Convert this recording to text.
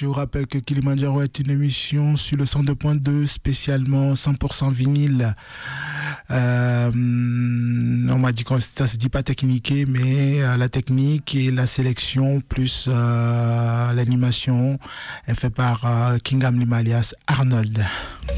Je vous rappelle que Kilimandjaro est une émission sur le 102.2 spécialement 100% vinyle. On m'a dit que ça se dit pas techniqué, mais la technique et la sélection plus l'animation est fait par Kingam Limalias Arnold.